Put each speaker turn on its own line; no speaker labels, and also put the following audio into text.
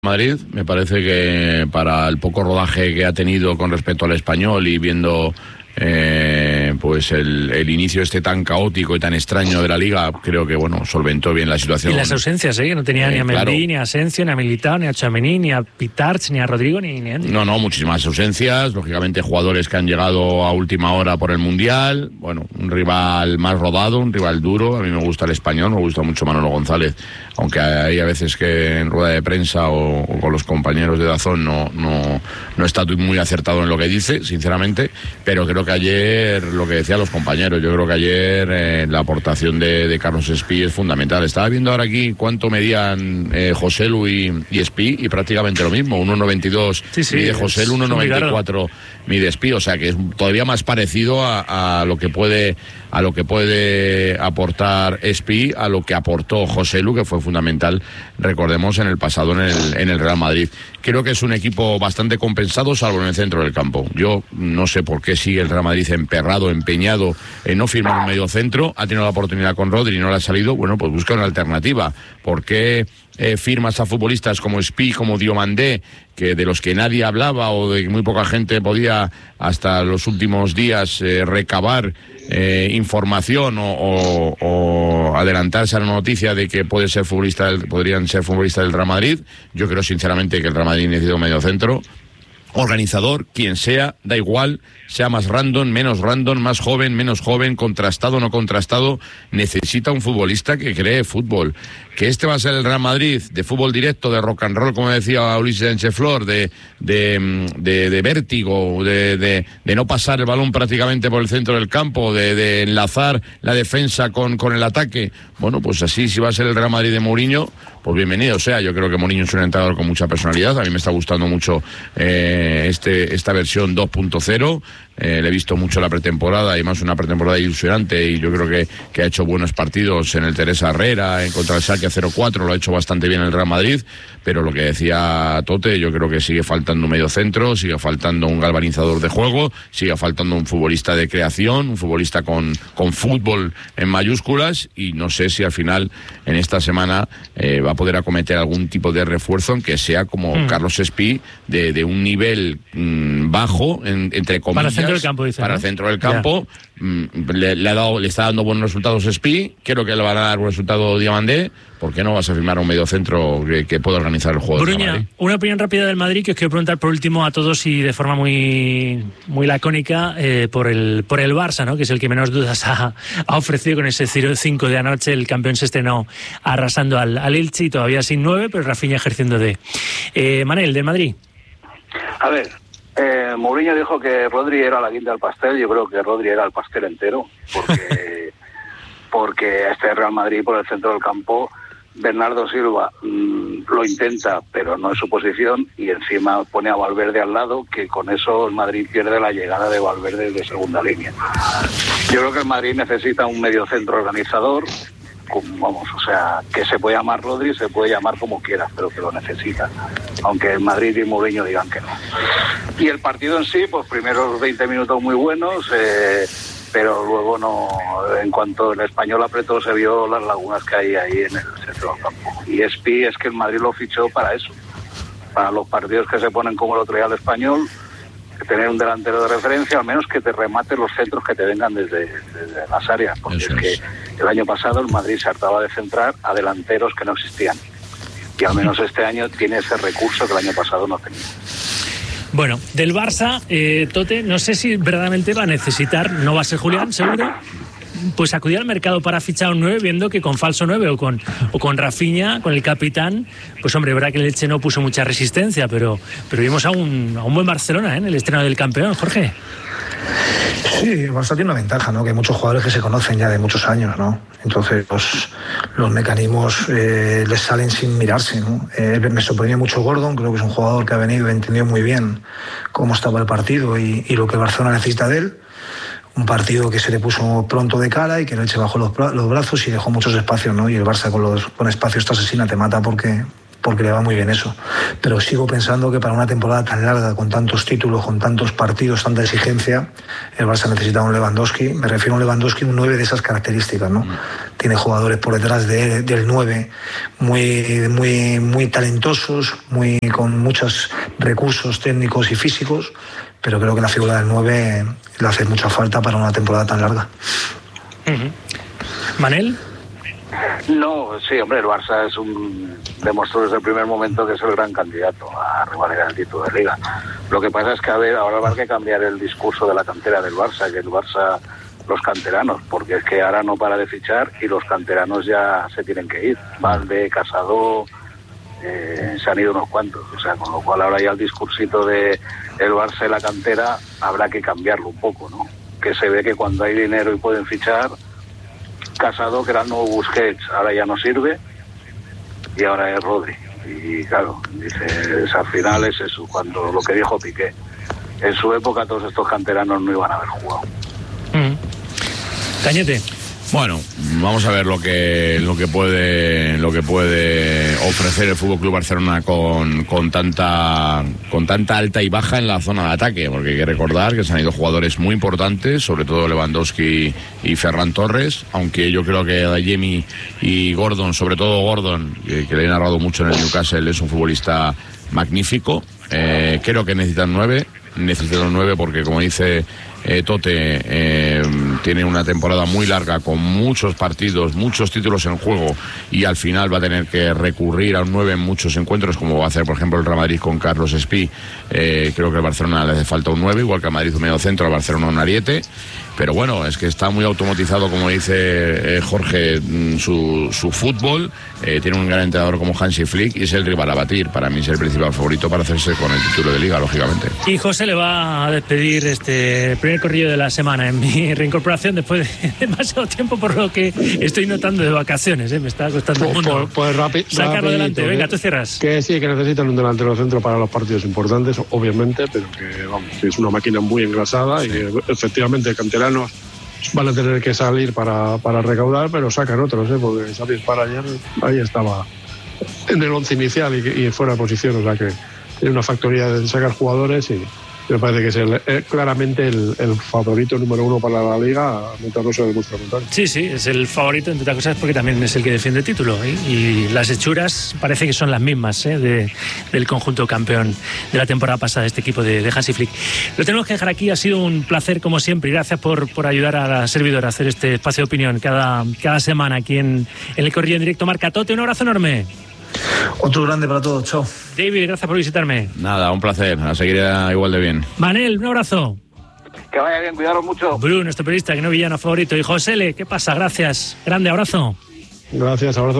Madrid, me parece que para el poco rodaje que ha tenido con respecto al Español y viendo pues el inicio tan caótico y tan extraño de la Liga, creo que solventó bien la situación.
Y las ausencias, que no tenía ni a Mendy,
claro.
ni a Asensio, ni a Militao, ni a Tchouaméni, ni a Pitarch, ni a Rodrigo, ni a...
No, muchísimas ausencias, lógicamente jugadores que han llegado a última hora por el Mundial, un rival más rodado, un rival duro. A mí me gusta el Español, me gusta mucho Manolo González, aunque hay a veces que en rueda de prensa o con los compañeros de Dazón no está muy acertado en lo que dice, sinceramente, pero creo que ayer, lo que decían los compañeros, yo creo que ayer la aportación de Carlos Espí es fundamental. Estaba viendo ahora aquí cuánto medían Joselu y Espí, y prácticamente lo mismo, 1,92 mide Joselu, 1,94 mide Espí, o sea que es todavía más parecido a lo que puede aportar Espí, a lo que aportó Joselu, que fue fundamental, recordemos, en el pasado en el Real Madrid. Creo que es un equipo bastante compensado, salvo en el centro del campo. Yo no sé por qué sigue el Real Madrid empeñado en no firmar un medio centro. Ha tenido la oportunidad con Rodri y no le ha salido. Pues busca una alternativa. ¿Por qué firmas a futbolistas como Espí, como Diomandé, que de los que nadie hablaba o de que muy poca gente podía hasta los últimos días recabar información o adelantarse a la noticia de que podrían ser futbolistas del Real Madrid? Yo creo sinceramente que el Real Madrid necesita un medio centro. Organizador, quien sea, da igual, sea más random, menos random, más joven, menos joven, contrastado, no contrastado, necesita un futbolista que cree fútbol. Que este va a ser el Real Madrid de fútbol directo, de rock and roll, como decía Ulises Encheflor, de vértigo, de no pasar el balón prácticamente por el centro del campo, de enlazar la defensa con el ataque. Pues así, si va a ser el Real Madrid de Mourinho, pues bienvenido sea. Yo creo que Mourinho es un entrenador con mucha personalidad. A mí me está gustando mucho esta versión 2.0. Le he visto mucho la pretemporada, y más una pretemporada ilusionante, y yo creo que ha hecho buenos partidos en el Teresa Herrera, en contra el Schalke 0-4, lo ha hecho bastante bien el Real Madrid, pero lo que decía Tote, yo creo que sigue faltando un medio centro, sigue faltando un galvanizador de juego, sigue faltando un futbolista de creación, un futbolista con fútbol en mayúsculas, y no sé si al final, en esta semana, va a poder acometer algún tipo de refuerzo, aunque sea como Carlos Espí, de un nivel bajo, entre comillas, para el centro del campo. Le está dando buenos resultados Espí, creo que le van a dar buen resultado Diomandé. ¿Por qué no vas a firmar un medio centro que pueda organizar el juego?
Bruña, una opinión rápida del Madrid que os quiero preguntar por último a todos, y de forma muy, muy lacónica, por el Barça, ¿no? Que es el que menos dudas ha ofrecido con ese 0-5 de anoche. El campeón se estrenó arrasando al Elche, y todavía sin 9, pero Rafinha ejerciendo de Manel, del Madrid.
A ver, Mourinho dijo que Rodri era la guinda del pastel. Yo creo que Rodri era el pastel entero, porque este Real Madrid por el centro del campo, Bernardo Silva lo intenta, pero no es su posición, y encima pone a Valverde al lado, que con eso el Madrid pierde la llegada de Valverde de segunda línea. Yo creo que el Madrid necesita un mediocentro organizador, que se puede llamar Rodri, se puede llamar como quiera, pero que lo necesita, aunque el Madrid y Mourinho digan que no. Y el partido en sí, pues primeros 20 minutos muy buenos, pero luego no. En cuanto el Español apretó, se vio las lagunas que hay ahí en el centro del campo. Y Espí, es que el Madrid lo fichó para eso, para los partidos que se ponen como el otro día al Español, tener un delantero de referencia, al menos que te remate los centros que te vengan desde las áreas, porque es que el año pasado el Madrid se hartaba de centrar a delanteros que no existían, y al menos este año tiene ese recurso que el año pasado no tenía.
Bueno, del Barça, Tote, no sé si verdaderamente va a necesitar, no va a ser Julián, seguro, pues acudir al mercado para fichar un 9, viendo que con falso 9 o con Rafinha, con el capitán, pues hombre, verdad que el Elche no puso mucha resistencia, pero vimos a un buen Barcelona en el estreno del campeón, Jorge.
Sí, el Barça tiene una ventaja, ¿no? Que hay muchos jugadores que se conocen ya de muchos años, ¿no? Entonces los mecanismos les salen sin mirarse, ¿no? Me sorprendió mucho Gordon, creo que es un jugador que ha venido y entendió muy bien cómo estaba el partido y lo que el Barcelona necesita de él. Un partido que se le puso pronto de cara y que el Elche bajó los brazos y dejó muchos espacios, ¿no? Y el Barça con espacios te asesina, te mata, porque porque le va muy bien eso. Pero sigo pensando que para una temporada tan larga, con tantos títulos, con tantos partidos, tanta exigencia, el Barça necesita un Lewandowski. Me refiero a un Lewandowski, un 9 de esas características, ¿no? Tiene jugadores por detrás del 9 muy talentosos, con muchos recursos técnicos y físicos, pero creo que la figura del 9 le hace mucha falta para una temporada tan larga.
¿Manel?
No, sí, hombre, el Barça demostró desde el primer momento que es el gran candidato a revalidar el título de Liga. Lo que pasa es que, ahora va a haber que cambiar el discurso de la cantera del Barça, que el Barça, los canteranos, porque es que ahora no para de fichar y los canteranos ya se tienen que ir. Valde, Casado, se han ido unos cuantos, o sea, con lo cual ahora ya el discursito de el Barça y la cantera habrá que cambiarlo un poco, ¿no? Que se ve que cuando hay dinero y pueden fichar, Casado, que era el nuevo Busquets, ahora ya no sirve y ahora es Rodri. Y claro, dices, al final es eso, cuando lo que dijo Piqué, en su época todos estos canteranos no iban a haber jugado.
Cañete.
Bueno, vamos a ver lo que puede ofrecer el FC Barcelona con tanta alta y baja en la zona de ataque, porque hay que recordar que se han ido jugadores muy importantes, sobre todo Lewandowski y Ferran Torres, aunque yo creo que Adeyemi y Gordon, sobre todo Gordon, que le he narrado mucho en el Newcastle, es un futbolista magnífico. Creo que necesitan 9 porque, como dice Tote, tiene una temporada muy larga con muchos partidos, muchos títulos en juego, y al final va a tener que recurrir a un 9 en muchos encuentros, como va a hacer por ejemplo el Real Madrid con Carlos Espí. Creo que al Barcelona le hace falta un 9, igual que al Madrid un medio centro, al Barcelona un ariete. Pero bueno, es que está muy automatizado, como dice Jorge, su fútbol. Tiene un gran entrenador como Hansi Flick y es el rival a batir. Para mí es el principal favorito para hacerse con el título de Liga, lógicamente.
Y José le va a despedir este primer corrillo de la semana en mi reincorporación después de demasiado tiempo, por lo que estoy notando de vacaciones. Me está costando un mundo sacarlo adelante. Venga, tú cierras.
Que sí, que necesitan un delantero centro para los partidos importantes, obviamente, pero que es una máquina muy engrasada, sí. Y que efectivamente el canterano van a tener que salir para recaudar, pero sacan otros, porque Xavi para ayer ahí estaba en el 11 inicial y fuera de posición, o sea que tiene una factoría de sacar jugadores y me parece que es claramente el favorito número 1 para la Liga, mientras no se demuestra contrario.
Sí, es el favorito, entre otras cosas, porque también es el que defiende el título, y las hechuras parece que son las mismas del conjunto campeón de la temporada pasada, este equipo de Hansi Flick. Lo tenemos que dejar aquí, ha sido un placer como siempre, y gracias por ayudar a la servidora a hacer este espacio de opinión cada semana aquí en el Corrillo en Directo Marca. Tote, un abrazo enorme.
Otro grande para todos, chao.
David, gracias por visitarme.
Nada, un placer, a seguir igual de bien.
Manel, un abrazo.
Que vaya bien, cuidaros mucho.
Bruno, nuestro periodista, que no villano favorito. Y José L, ¿qué pasa? Gracias, grande abrazo.
Gracias, abrazo.